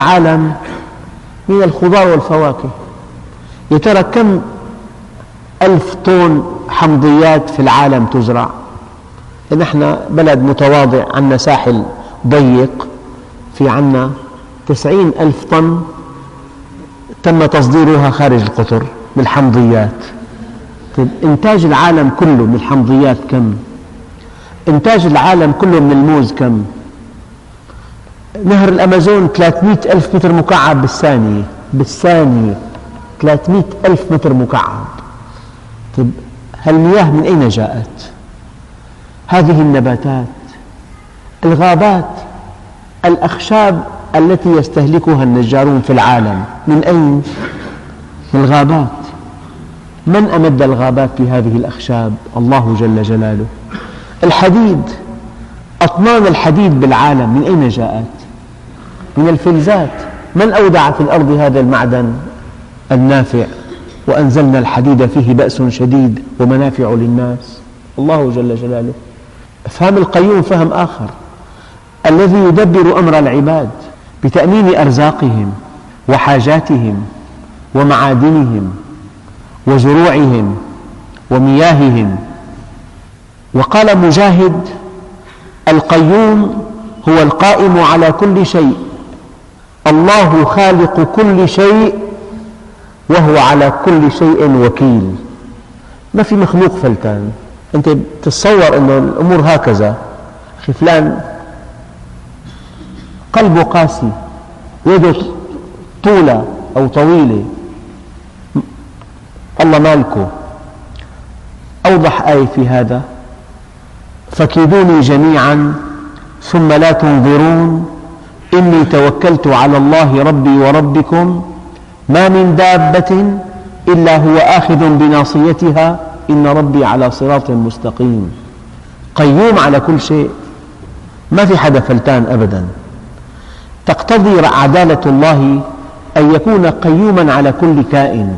عالم من الخضار والفواكه. يا ترى كم ألف طن حمضيات في العالم تزرع؟ نحن بلد متواضع، عندنا ساحل ضيق، في عندنا 90 ألف طن تم تصديرها خارج القطر من الحمضيات. طيب إنتاج العالم كله من الحمضيات كم؟ إنتاج العالم كله من الموز كم؟ نهر الأمازون 300 ألف متر مكعب بالثانية 300 ألف متر مكعب. طيب هالمياه من أين جاءت؟ هذه النباتات، الغابات، الأخشاب التي يستهلكها النجارون في العالم من أين؟ من الغابات. من أمد الغابات بهذه الأخشاب؟ الله جل جلاله. الحديد، أطنان الحديد بالعالم من أين جاءت؟ من الفلزات. من أودع في الأرض هذا المعدن النافع؟ وأنزلنا الحديد فيه بأس شديد ومنافع للناس. الله جل جلاله. فهم القيوم فهم آخر، الذي يدبر أمر العباد بتأمين أرزاقهم وحاجاتهم ومعادنهم وزروعهم ومياههم. وقال مجاهد: القيوم هو القائم على كل شيء، الله خالق كل شيء وهو على كل شيء وكيل. ما في مخلوق فلتان. أنت تتصور أن الأمور هكذا، أخي فلان قلبه قاسي، يده طولة أو طويلة، الله مالكه. أوضح آية في هذا: فكيدوني جميعا ثم لا تنظرون إني توكلت على الله ربي وربكم ما من دابة إلا هو آخذ بناصيتها إن ربي على صراط مستقيم. قيوم على كل شيء، ما في حدا فلتان أبدا. تقتضي عدالة الله أن يكون قيوما على كل كائن.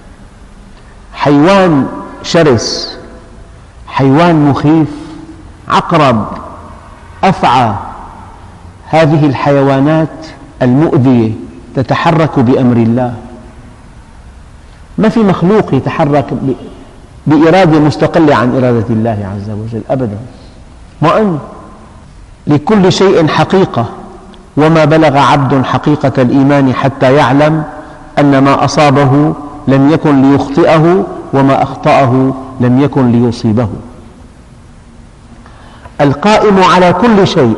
حيوان شرس، حيوان مخيف، عقرب، أفعى، هذه الحيوانات المؤذية تتحرك بأمر الله. ما في مخلوق يتحرك بإرادة مستقلة عن إرادة الله عز وجل أبدا. وأن لكل شيء حقيقة، وما بلغ عبد حقيقة الإيمان حتى يعلم أن ما أصابه لم يكن ليخطئه وما أخطأه لم يكن ليصيبه. القائم على كل شيء.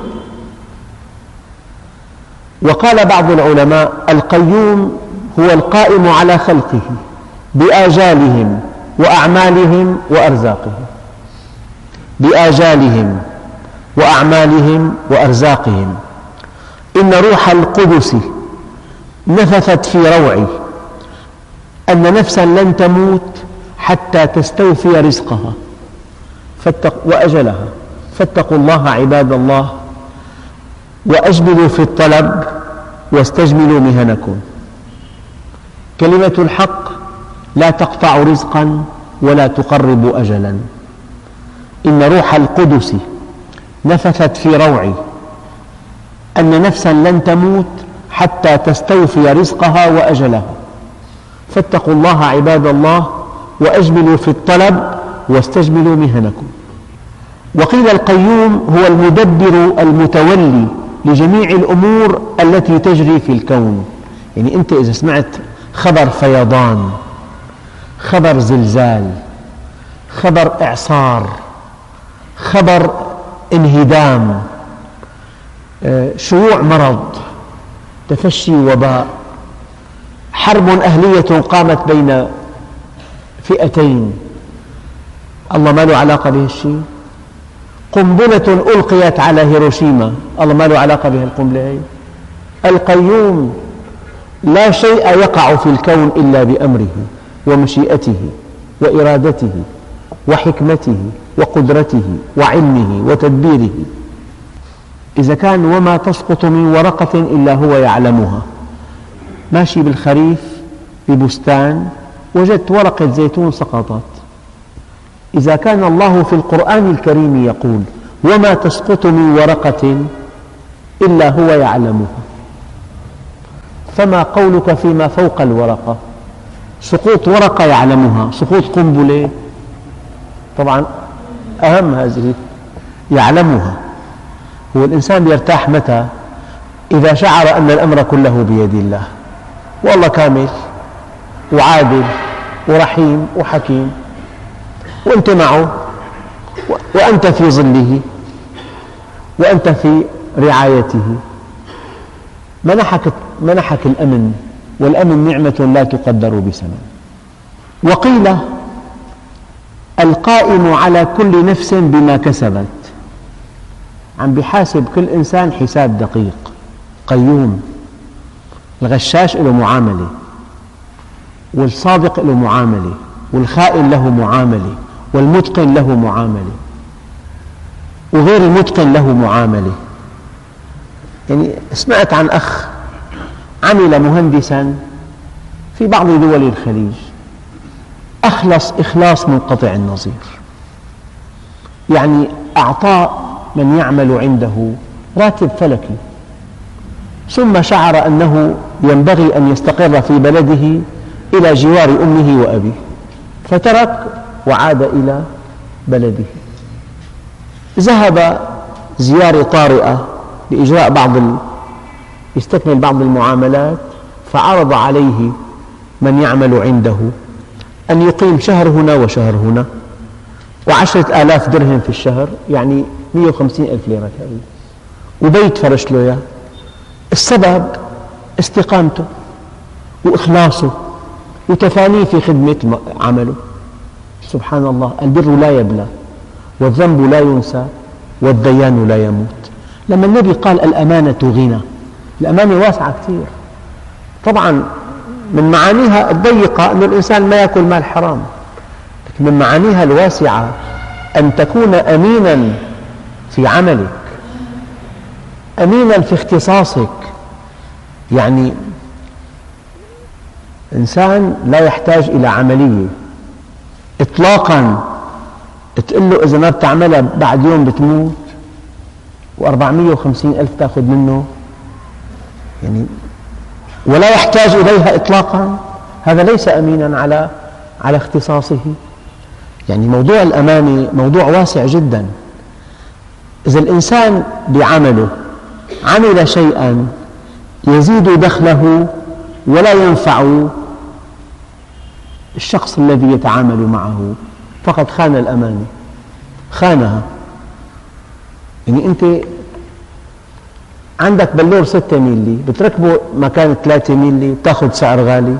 وقال بعض العلماء: القيوم هو القائم على خلقه بآجالهم وأعمالهم وأرزاقهم. بآجالهم وأعمالهم وأرزاقهم. إن روح القدس نفثت في روعي أن نفسا لن تموت حتى تستوفي رزقها وأجلها، فاتقوا الله عباد الله وأجملوا في الطلب واستجملوا مهنكم. كلمة الحق لا تقطع رزقا ولا تقرب أجلا. إن روح القدس نفثت في روعي أن نفسا لن تموت حتى تستوفي رزقها وأجلها، فاتقوا الله عباد الله وأجملوا في الطلب واستجملوا مهنكم. وقيل القيوم هو المدبر المتولي لجميع الأمور التي تجري في الكون. يعني أنت إذا سمعت خبر فيضان، خبر زلزال، خبر إعصار، خبر انهدام، شيوع مرض، تفشي وباء، حرب أهلية قامت بين فئتين، الله ما له علاقة به الشيء. قنبلة ألقيت على هيروشيما، الله ما له علاقة بها القنبلة هي. القيوم لا شيء يقع في الكون إلا بأمره ومشيئته وإرادته وحكمته وقدرته وعلمه وتدبيره. إذا كان وما تسقط من ورقة إلا هو يعلمها، ماشي بالخريف ببستان وجدت ورقة زيتون سقطت، إذا كان الله في القرآن الكريم يقول وما تسقط من ورقة إلا هو يعلمها، فما قولك فيما فوق الورقة؟ سقوط ورقة يعلمها، سقوط قنبلة طبعا أهم، هذه يعلمها. هو الإنسان يرتاح متى؟ إذا شعر أن الأمر كله بيد الله، والله كامل وعادل ورحيم وحكيم، وأنت معه، وأنت في ظله، وأنت في رعايته. منحك الأمن، والأمن نعمة لا تقدر بثمن. وقيل القائم على كل نفس بما كسبت، عم بيحاسب كل إنسان حساب دقيق قيوم. الغشاش له معاملة، والصادق له معاملة، والخائن له معاملة، والمتقن له معاملة، وغير المتقن له معاملة. يعني سمعت عن أخ عمل مهندسا في بعض دول الخليج، أخلص إخلاص منقطع النظير، يعني أعطى من يعمل عنده راتب فلكي، ثم شعر أنه ينبغي أن يستقر في بلده إلى جوار أمه وأبيه، فترك وعاد إلى بلده. ذهب زيارة طارئة لإجراء يستكمل بعض المعاملات، فعرض عليه من يعمل عنده أن يقيم شهر هنا وشهر هنا، و10,000 درهم في الشهر، يعني 150,000 ليرة تقريبا، وبيت فرش له إياه. السبب استقامته وإخلاصه وتفانيه في خدمة عمله. سبحان الله، البر لا يبلى، والذنب لا ينسى، والديان لا يموت. لما النبي قال الأمانة غنى، الأمانة واسعة كثير، طبعا من معانيها الضيقة أن الإنسان ما يأكل مال حرام، لكن من معانيها الواسعة أن تكون أمينا في عملك، أمينا في اختصاصك. يعني إنسان لا يحتاج إلى عملية إطلاقا تقول له إذا ما بتعملها بعد يوم بتموت، و450,000 تأخذ منه، يعني ولا يحتاج إليها إطلاقا، هذا ليس أمينا على اختصاصه. يعني موضوع الأمانة موضوع واسع جدا. إذا الإنسان بعمله عمل شيئا يزيد دخله ولا ينفع الشخص الذي يتعامل معه، فقد خان الأمانة، خانها. يعني أنت عندك بلور 6 ميلي بتركبه مكان 3 ميلي، تأخذ سعر غالي.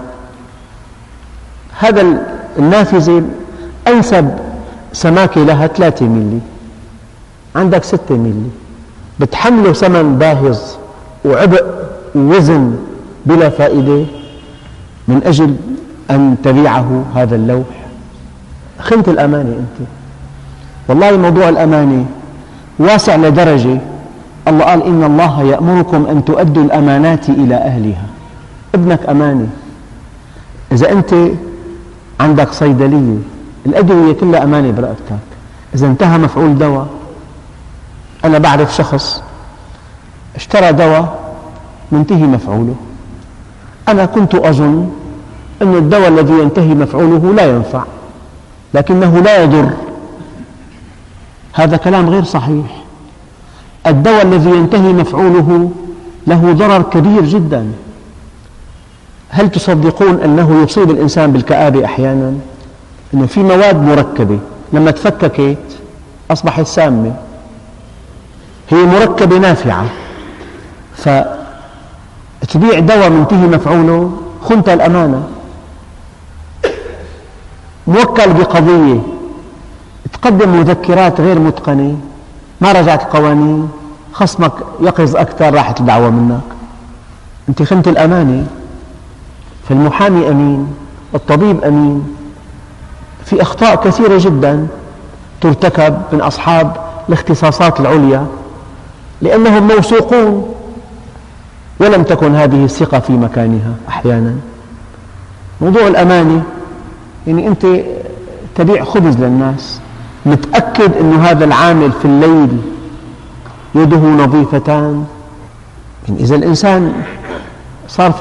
هذا النافذة أنسب سماكة لها 3 ميلي، عندك 6 ميلي، بتحمله ثمن باهظ وعبء ووزن بلا فائدة من أجل أن تبيعه هذا اللوح. خنت الأمانة أنت. والله موضوع الأمانة واسع لدرجة الله قال إن الله يأمركم أن تؤدوا الأمانات إلى أهلها. ابنك أمانة. إذا أنت عندك صيدلية الأدوية كلها أمانة برقبتك، إذا انتهى مفعول دواء. أنا بعرف شخص اشترى دواء منتهي مفعوله، أنا كنت أظن أن الدواء الذي ينتهي مفعوله لا ينفع لكنه لا يضر. هذا كلام غير صحيح. الدواء الذي ينتهي مفعوله له ضرر كبير جدا. هل تصدقون أنه يصيب الإنسان بالكآبة أحيانا؟ أنه في مواد مركبة لما تفككت أصبحت سامة، هي مركبة نافعة، فتبيع دواء منتهي مفعوله، خنت الأمانة. موكل بقضية تقدم مذكرات غير متقنة، ما رجعت القوانين، خصمك يقظ أكثر، راحت الدعوة منك، أنت خنت الأمانة. فالمحامي أمين، الطبيب أمين. في أخطاء كثيرة جدا ترتكب من أصحاب الاختصاصات العليا لأنهم موثوقون ولم تكن هذه الثقة في مكانها أحيانا. موضوع الأمانة يعني أنت تبيع خبز للناس، متأكد أن هذا العامل في الليل يده نظيفتان. يعني إذا الإنسان صار